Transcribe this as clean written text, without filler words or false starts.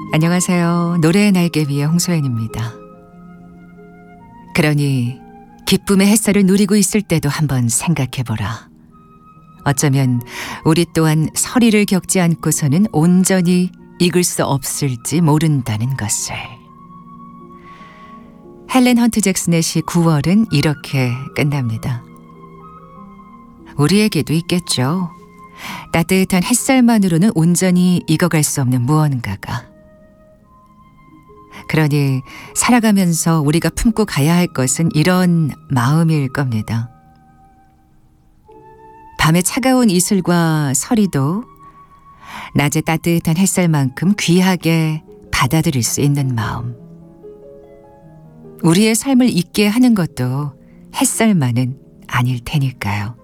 안녕하세요. 노래의 날개 위의 홍소연입니다. 그러니 기쁨의 햇살을 누리고 있을 때도 한번 생각해보라. 어쩌면 우리 또한 서리를 겪지 않고서는 온전히 익을 수 없을지 모른다는 것을. 헬렌 헌트 잭슨의 시 9월은 이렇게 끝납니다. 우리에게도 있겠죠. 따뜻한 햇살만으로는 온전히 익어갈 수 없는 무언가가. 그러니 살아가면서 우리가 품고 가야 할 것은 이런 마음일 겁니다. 밤의 차가운 이슬과 서리도 낮의 따뜻한 햇살만큼 귀하게 받아들일 수 있는 마음. 우리의 삶을 잊게 하는 것도 햇살만은 아닐 테니까요.